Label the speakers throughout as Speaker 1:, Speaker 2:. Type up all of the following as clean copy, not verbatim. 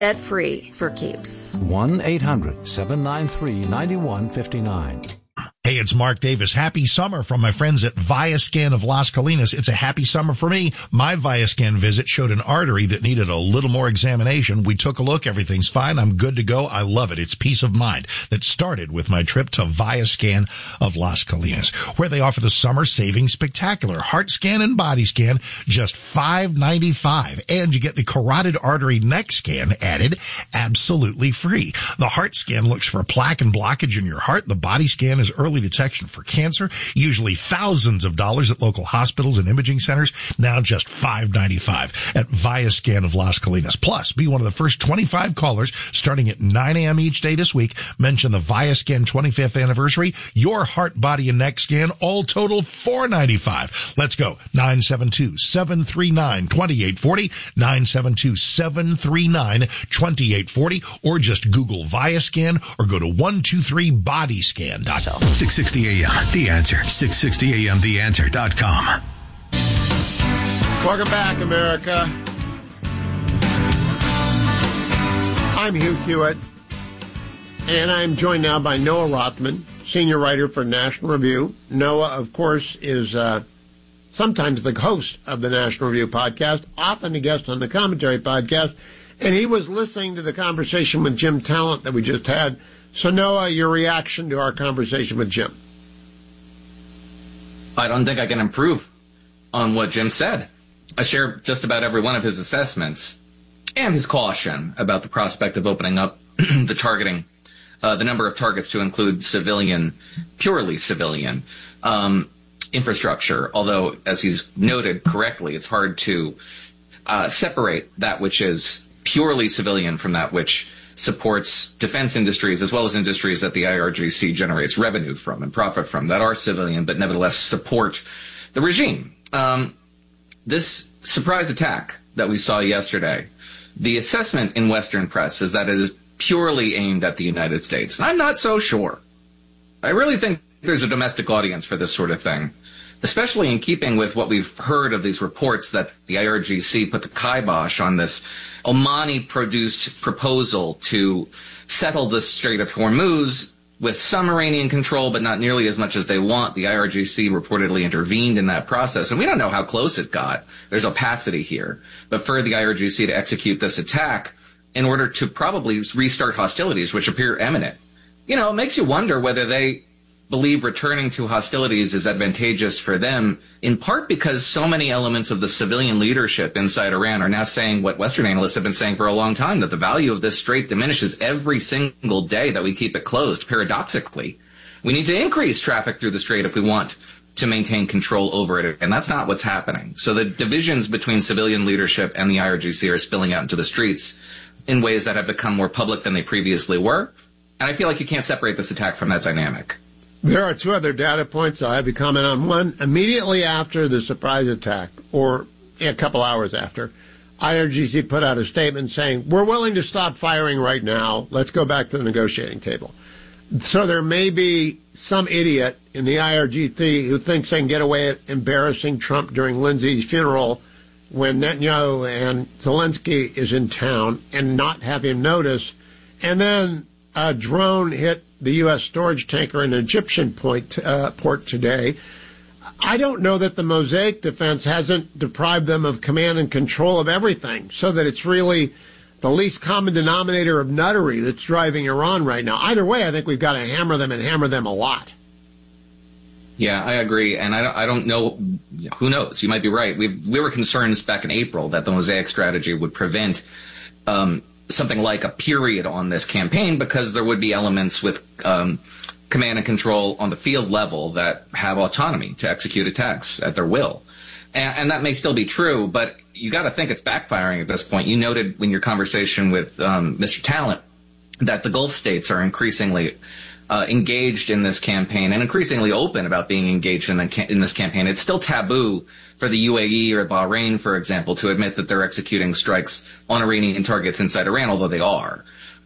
Speaker 1: Debt-free for keeps.
Speaker 2: 1-800-793-9159.
Speaker 3: Hey, it's Mark Davis. Happy summer from my friends at Viascan of Las Colinas. It's a happy summer for me. My Viascan visit showed an artery that needed a little more examination. We took a look. Everything's fine. I'm good to go. I love it. It's peace of mind that started with my trip to Viascan of Las Colinas, where they offer the summer saving spectacular. Heart scan and body scan, just $5.95. And you get the carotid artery neck scan added absolutely free. The heart scan looks for plaque and blockage in your heart. The body scan is early detection for cancer, usually thousands of dollars at local hospitals and imaging centers, now just $5.95 at Viascan of Las Colinas. Plus, be one of the first 25 callers starting at 9 a.m. each day this week. Mention the Viascan 25th anniversary, your heart, body, and neck scan, all total $4.95. Let's go. 972-739-2840, 972-739-2840, or just Google Viascan or go to 123bodyscan.com.
Speaker 4: 660 AM, The Answer. 660 AM, TheAnswer.com.
Speaker 5: Welcome back, America. I'm Hugh Hewitt, and I'm joined now by Noah Rothman, senior writer for National Review. Noah, of course, is sometimes the host of the National Review podcast, often a guest on the Commentary podcast, and he was listening to the conversation with Jim Talent that we just had. So, Noah, your reaction to our conversation with Jim?
Speaker 6: I don't think I can improve on what Jim said. I share just about every one of his assessments and his caution about the prospect of opening up the targeting, the number of targets to include civilian, purely civilian infrastructure. Although, as he's noted correctly, it's hard to separate that which is purely civilian from that which supports defense industries as well as industries that the IRGC generates revenue from and profit from that are civilian but nevertheless support the regime. This surprise attack that we saw yesterday, the assessment in Western press is that it is purely aimed at the United States. And I'm not so sure. I really think there's a domestic audience for this sort of thing, especially in keeping with what we've heard of these reports that the IRGC put the kibosh on this Omani-produced proposal to settle the Strait of Hormuz with some Iranian control, but not nearly as much as they want. The IRGC reportedly intervened in that process, and we don't know how close it got. There's opacity here. But for the IRGC to execute this attack in order to probably restart hostilities, which appear imminent, it makes you wonder whether they believe returning to hostilities is advantageous for them, in part because so many elements of the civilian leadership inside Iran are now saying what Western analysts have been saying for a long time, that the value of this strait diminishes every single day that we keep it closed. Paradoxically, we need to increase traffic through the strait if we want to maintain control over it, and that's not what's happening. So the divisions between civilian leadership and the IRGC are spilling out into the streets in ways that have become more public than they previously were, and I feel like you can't separate this attack from that dynamic.
Speaker 5: There are two other data points I have to comment on. One, immediately after the surprise attack, or a couple hours after, IRGC put out a statement saying, we're willing to stop firing right now. Let's go back to the negotiating table. So there may be some idiot in the IRGC who thinks they can get away with embarrassing Trump during Lindsay's funeral when Netanyahu and Zelensky is in town and not have him notice. And then a drone hit the U.S. storage tanker in an Egyptian port today. I don't know that the Mosaic defense hasn't deprived them of command and control of everything, so that it's really the least common denominator of nuttery that's driving Iran right now. Either way, I think we've got to hammer them and hammer them a lot.
Speaker 6: Yeah, I agree, and I don't know. Who knows? You might be right. We were concerned back in April that the Mosaic strategy would prevent something like a period on this campaign, because there would be elements with command and control on the field level that have autonomy to execute attacks at their will. And that may still be true, but you got to think it's backfiring at this point. You noted in your conversation with Mr. Talent that the Gulf states are increasingly engaged in this campaign and increasingly open about being engaged in this campaign. It's still taboo for the UAE or Bahrain, for example, to admit that they're executing strikes on Iranian targets inside Iran, although they are.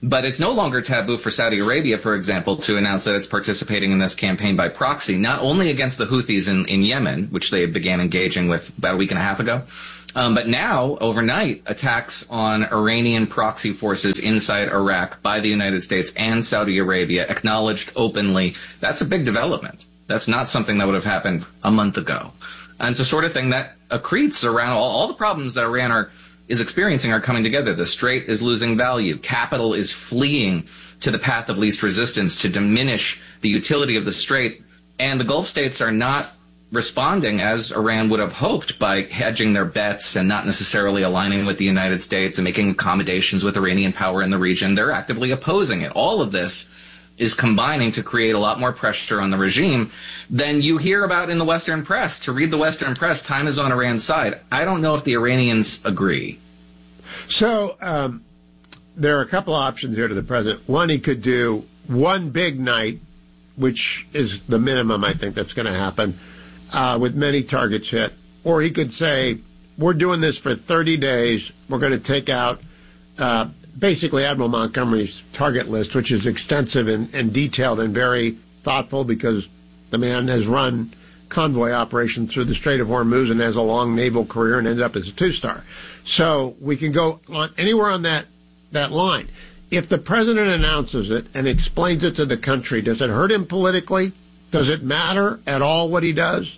Speaker 6: But it's no longer taboo for Saudi Arabia, for example, to announce that it's participating in this campaign by proxy, not only against the Houthis in Yemen, which they began engaging with about a week and a half ago, but now, overnight, attacks on Iranian proxy forces inside Iraq by the United States and Saudi Arabia, acknowledged openly. That's a big development. That's not something that would have happened a month ago. And it's the sort of thing that accretes around all the problems that Iran is experiencing are coming together. The Strait is losing value. Capital is fleeing to the path of least resistance to diminish the utility of the Strait. And the Gulf states are not responding as Iran would have hoped by hedging their bets and not necessarily aligning with the United States and making accommodations with Iranian power in the region. They're actively opposing it. All of this is combining to create a lot more pressure on the regime than you hear about in the Western press. To read the Western press, time is on Iran's side. I don't know if the Iranians agree.
Speaker 5: So there are a couple of options here to the president. One, he could do one big night, which is the minimum I think that's going to happen, with many targets hit. Or he could say, we're doing this for 30 days. We're going to take out basically Admiral Montgomery's target list, which is extensive and detailed and very thoughtful because the man has run convoy operations through the Strait of Hormuz and has a long naval career and ended up as a two-star. So we can go on anywhere on that line. If the president announces it and explains it to the country, does it hurt him politically? Does it matter at all what he does?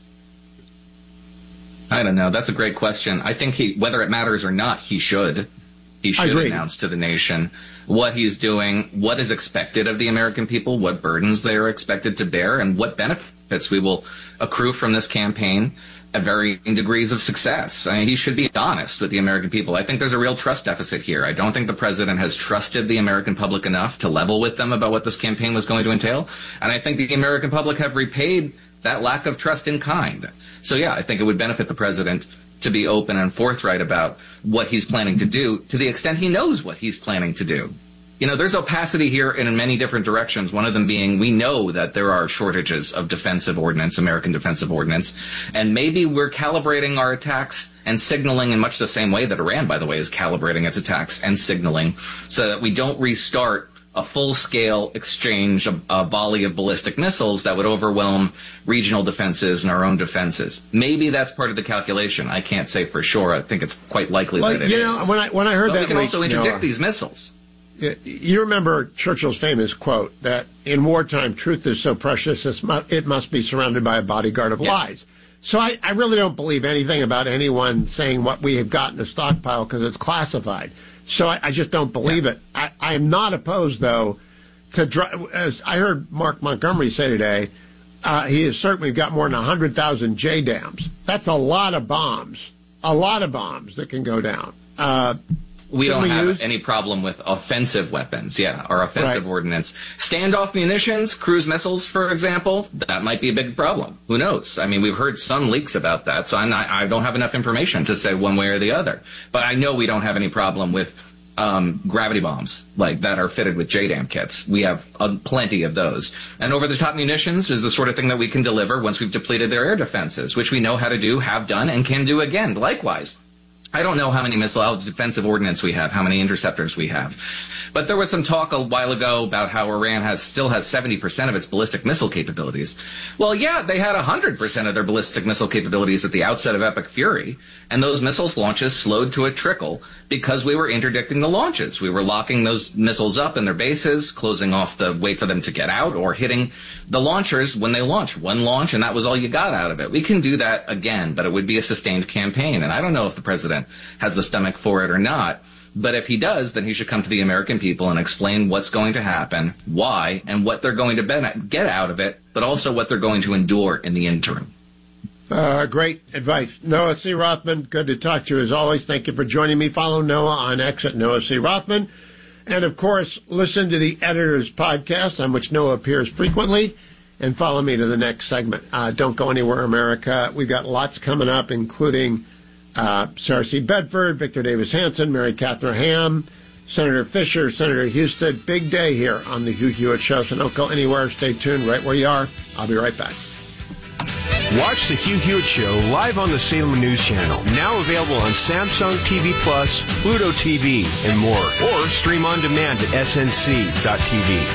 Speaker 6: I don't know. That's a great question. I think whether it matters or not, he should. He should announce to the nation what he's doing, what is expected of the American people, what burdens they are expected to bear, and what benefits we will accrue from this campaign at varying degrees of success. I mean, he should be honest with the American people. I think there's a real trust deficit here. I don't think the president has trusted the American public enough to level with them about what this campaign was going to entail. And I think the American public have repaid that lack of trust in kind. So, yeah, I think it would benefit the president to be open and forthright about what he's planning to do to the extent he knows what he's planning to do. You know, there's opacity here in many different directions, one of them being we know that there are shortages of defensive ordnance, American defensive ordnance, and maybe we're calibrating our attacks and signaling in much the same way that Iran, by the way, is calibrating its attacks and signaling so that we don't restart a full-scale exchange, a volley of ballistic missiles that would overwhelm regional defenses and our own defenses. Maybe that's part of the calculation. I can't say for sure. I think it's quite likely that it is.
Speaker 5: When I heard that,
Speaker 6: we can also interdict these missiles.
Speaker 5: You remember Churchill's famous quote that in wartime, truth is so precious it must be surrounded by a bodyguard of lies. So I really don't believe anything about anyone saying what we have got in a stockpile because it's classified. So I just don't believe it. I am not opposed, though, to as I heard Mark Montgomery say today, he is certain we've got more than 100,000 JDAMs. That's a lot of bombs that can go down.
Speaker 6: We don't have any problem with offensive weapons, or offensive ordnance. Standoff munitions, cruise missiles, for example, that might be a big problem. Who knows? I mean, we've heard some leaks about that, so I don't have enough information to say one way or the other. But I know we don't have any problem with gravity bombs like that are fitted with JDAM kits. We have plenty of those. And over-the-top munitions is the sort of thing that we can deliver once we've depleted their air defenses, which we know how to do, have done, and can do again. Likewise, I don't know how many defensive ordnance we have, how many interceptors we have. But there was some talk a while ago about how Iran still has 70% of its ballistic missile capabilities. Well, yeah, they had 100% of their ballistic missile capabilities at the outset of Epic Fury, and those missiles launches slowed to a trickle because we were interdicting the launches. We were locking those missiles up in their bases, closing off the way for them to get out, or hitting the launchers when they launch. One launch, and that was all you got out of it. We can do that again, but it would be a sustained campaign, and I don't know if the president has the stomach for it or not. But if he does, then he should come to the American people and explain what's going to happen, why, and what they're going to get out of it, but also what they're going to endure in the interim.
Speaker 5: Great advice. Noah C. Rothman, good to talk to you as always. Thank you for joining me. Follow Noah on X at Noah C. Rothman. And, of course, listen to the Editor's Podcast, on which Noah appears frequently, and follow me to the next segment. Don't go anywhere, America. We've got lots coming up, including Sarah C. Bedford, Victor Davis Hanson, Mary Catherine Ham, Senator Fisher, Senator Houston. Big day here on the Hugh Hewitt Show, so don't go anywhere. Stay tuned right where you are. I'll be right back.
Speaker 7: Watch The Hugh Hewitt Show live on the Salem News Channel. Now available on Samsung TV Plus, Pluto TV, and more. Or stream on demand at snc.tv.